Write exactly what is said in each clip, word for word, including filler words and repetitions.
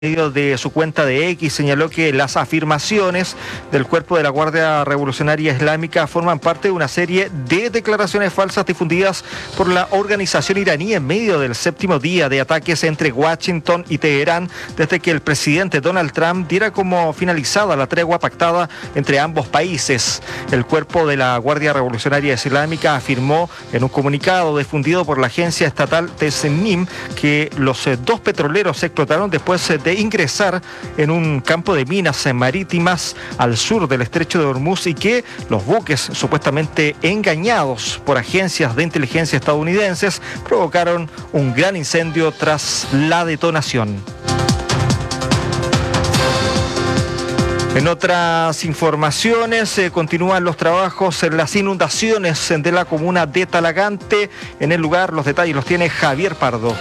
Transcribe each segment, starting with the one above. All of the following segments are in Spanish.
medio de su cuenta de X señaló que las afirmaciones del cuerpo de la Guardia Revolucionaria Islámica forman parte de una serie de declaraciones falsas difundidas por la organización iraní en medio del séptimo día de ataques entre Washington y Teherán desde que el presidente Donald Trump diera como finalizada la tregua pactada entre ambos países. El cuerpo de la Guardia Revolucionaria Islámica afirmó en un comunicado difundido por la agencia estatal Tasnim que los dos petroleros explotaron después de ingresar en un campo de minas marítimas al sur del estrecho de Hormuz y que los buques supuestamente engañados por agencias de inteligencia estadounidenses provocaron un gran incendio tras la detonación. En otras informaciones, eh, continúan los trabajos en las inundaciones de la comuna de Talagante. En el lugar, los detalles los tiene Javier Pardo.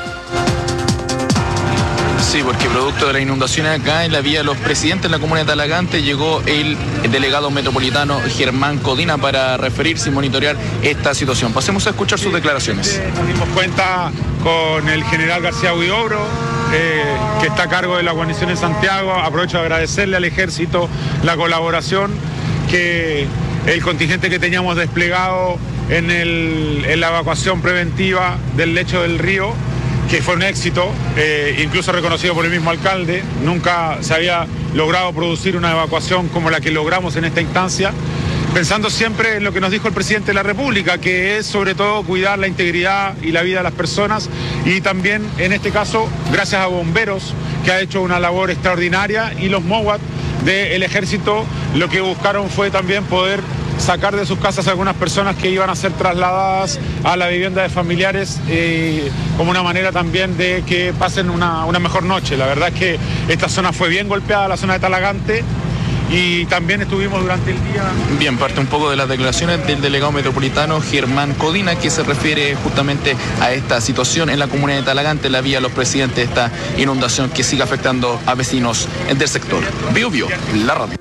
Sí, porque producto de las inundaciones acá en la vía de los presidentes en la comuna de Talagante llegó el delegado metropolitano Germán Codina para referirse y monitorear esta situación. Pasemos a escuchar sus declaraciones. Nos dimos cuenta con el general García Huidobro, eh, que está a cargo de la guarnición en Santiago. Aprovecho de agradecerle al ejército la colaboración, que el contingente que teníamos desplegado en, el, en la evacuación preventiva del lecho del río, que fue un éxito, eh, incluso reconocido por el mismo alcalde. Nunca se había logrado producir una evacuación como la que logramos en esta instancia, pensando siempre en lo que nos dijo el presidente de la República, que es sobre todo cuidar la integridad y la vida de las personas, y también en este caso gracias a bomberos, que ha hecho una labor extraordinaria, y los MOWAT del ejército lo que buscaron fue también poder sacar de sus casas a algunas personas que iban a ser trasladadas a la vivienda de familiares, eh, como una manera también de que pasen una, una mejor noche. La verdad es que esta zona fue bien golpeada, la zona de Talagante, y también estuvimos durante el día... Bien, parte un poco de las declaraciones del delegado metropolitano Germán Codina, que se refiere justamente a esta situación en la comuna de Talagante, la vía de los presidentes, esta inundación que sigue afectando a vecinos del sector. Bio Bio, la radio.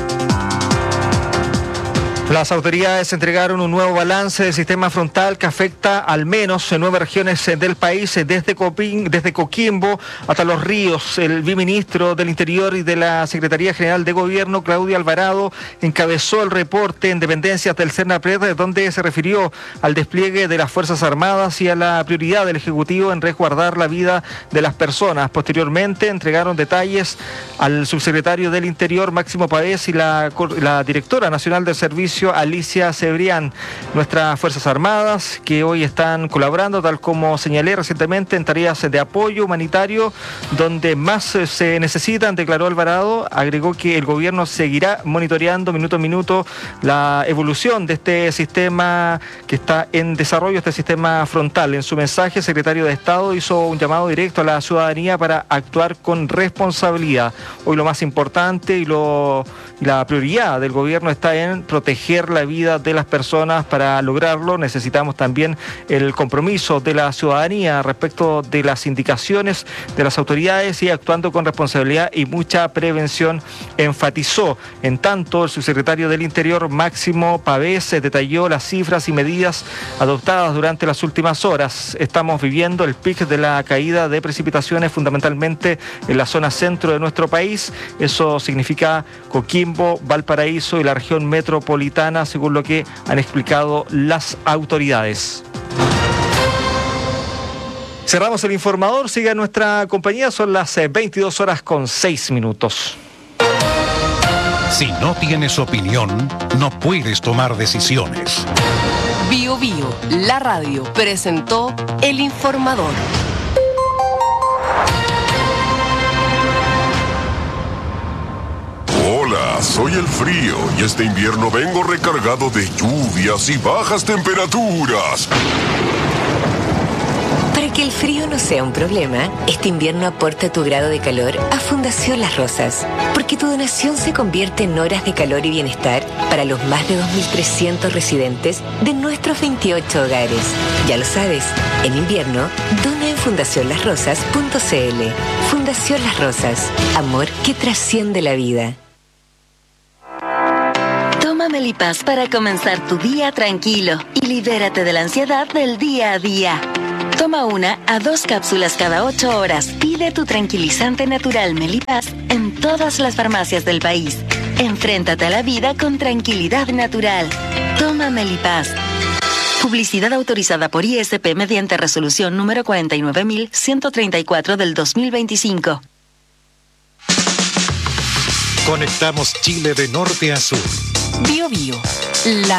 Las autoridades entregaron un nuevo balance del sistema frontal que afecta al menos en nueve regiones del país, desde, Copín, desde Coquimbo hasta Los Ríos. El viceministro del Interior y de la Secretaría General de Gobierno, Claudio Alvarado, encabezó el reporte en dependencias del CERNAPRED, donde se refirió al despliegue de las Fuerzas Armadas y a la prioridad del Ejecutivo en resguardar la vida de las personas. Posteriormente entregaron detalles al subsecretario del Interior, Máximo Pavés, y la, la directora nacional del servicio, Alicia Cebrián. Nuestras Fuerzas Armadas, que hoy están colaborando, tal como señalé recientemente, en tareas de apoyo humanitario donde más se necesitan, declaró Alvarado. Agregó que el gobierno seguirá monitoreando minuto a minuto la evolución de este sistema que está en desarrollo, este sistema frontal. En su mensaje, el secretario de Estado hizo un llamado directo a la ciudadanía para actuar con responsabilidad. Hoy lo más importante y lo, la prioridad del gobierno está en proteger la vida de las personas. Para lograrlo necesitamos también el compromiso de la ciudadanía respecto de las indicaciones de las autoridades y actuando con responsabilidad y mucha prevención, enfatizó. En tanto, el subsecretario del Interior, Máximo Pavés, detalló las cifras y medidas adoptadas durante las últimas horas. Estamos viviendo el pic de la caída de precipitaciones fundamentalmente en la zona centro de nuestro país. Eso significa Coquimbo, Valparaíso y la región metropolitana, según lo que han explicado las autoridades. Cerramos el informador, sigue nuestra compañía, son las veintidós horas con seis minutos. Si no tienes opinión, no puedes tomar decisiones. Bio Bio, la radio, presentó el informador. Hola, soy el frío y este invierno vengo recargado de lluvias y bajas temperaturas. Para que el frío no sea un problema, este invierno aporta tu grado de calor a Fundación Las Rosas, porque tu donación se convierte en horas de calor y bienestar para los más de dos mil trescientos residentes de nuestros veintiocho hogares. Ya lo sabes, en invierno, dona en fundación las rosas punto c l. Fundación Las Rosas, amor que trasciende la vida. Toma Melipaz para comenzar tu día tranquilo y libérate de la ansiedad del día a día. Toma una a dos cápsulas cada ocho horas. Pide tu tranquilizante natural Melipaz en todas las farmacias del país. Enfréntate a la vida con tranquilidad natural. Toma Melipaz. Publicidad autorizada por I S P mediante resolución número cuarenta y nueve mil ciento treinta y cuatro del dos mil veinticinco. Conectamos Chile de norte a sur. Bio Bio, la